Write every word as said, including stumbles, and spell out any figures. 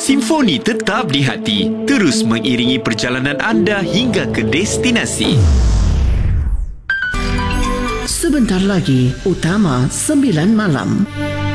Simfoni tetap di hati, terus mengiringi perjalanan anda hingga ke destinasi. Sebentar lagi, Utama sembilan malam.